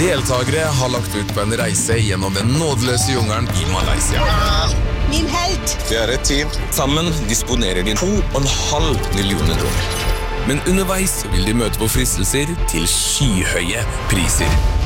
Deltagere har lagt ut på en reise gjennom den nådeløse jungelen i Malaysia. Min helt! Det et team. Sammen disponerer de 2,5 millioner dollar. Men underveis vil de møte på fristelser til skyhøye priser.